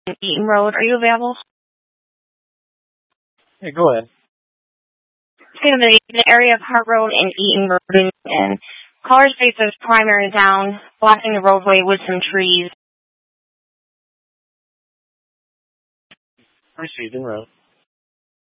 Eaton Road. Are you available? Yeah, go ahead. It's going to be the area of Hart Road and Eaton Road, and caller space is primary down, blocking the roadway with some trees. Proceed en route.